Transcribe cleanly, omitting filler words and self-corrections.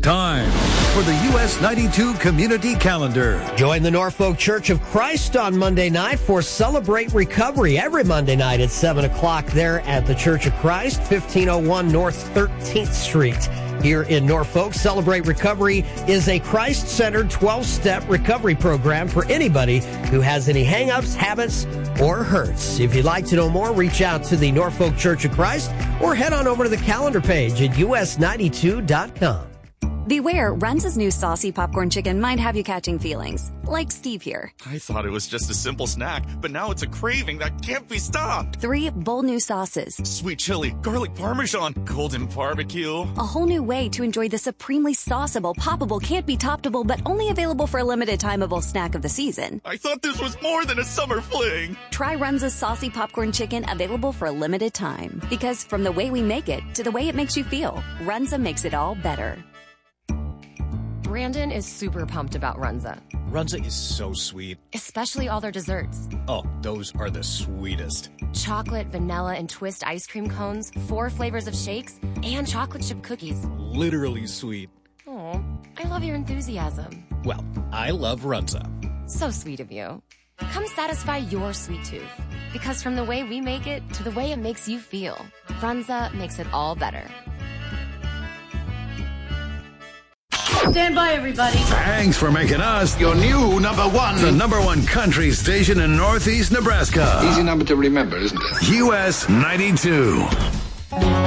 Time for the US 92 Community Calendar. Join the Norfolk Church of Christ on Monday night for Celebrate Recovery every Monday night at 7 o'clock there at the Church of Christ, 1501 North 13th Street. Here in Norfolk, Celebrate Recovery is a Christ-centered 12-step recovery program for anybody who has any hang-ups, habits, or hurts. If you'd like to know more, reach out to the Norfolk Church of Christ or head on over to the calendar page at us92.com. Beware, Runza's new saucy popcorn chicken might have you catching feelings, like Steve here. I thought it was just a simple snack, but now it's a craving that can't be stopped. 3 bold new sauces. Sweet chili, garlic parmesan, golden barbecue. A whole new way to enjoy the supremely sauceable, poppable, can't be toppable, but only available for a limited timeable snack of the season. I thought this was more than a summer fling. Try Runza's saucy popcorn chicken, available for a limited time. Because from the way we make it to the way it makes you feel, Runza makes it all better. Brandon is super pumped about Runza. Runza is so sweet. Especially all their desserts. Oh, those are the sweetest. Chocolate, vanilla, and twist ice cream cones, 4 flavors of shakes, and chocolate chip cookies. Literally sweet. Oh, I love your enthusiasm. Well, I love Runza. So sweet of you. Come satisfy your sweet tooth. Because from the way we make it to the way it makes you feel, Runza makes it all better. Stand by, everybody. Thanks for making us your new number one. The number one country station in Northeast Nebraska. Easy number to remember, isn't it? US 92.